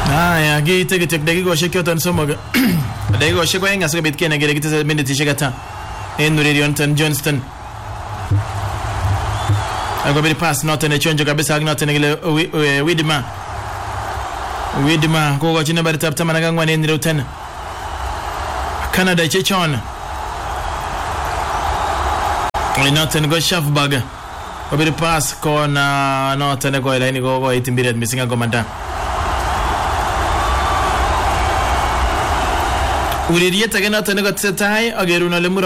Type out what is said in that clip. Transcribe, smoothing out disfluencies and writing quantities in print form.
Haya, kiite dakikoshek choton somok. Dakikoshek oeng asikobit kenai kitese minitishek ata. En Urerionton Johnston. Akobiri pass noton nechonjo kabisa ak noton nekile Widma kokochin nambaritab 14 en Reuten. Canada chechon. Noton go Shafbag. Akobiri pass kona noton ko laini ko itimbiret missing komanda. Ureriet age noton nekotesetai agerun ole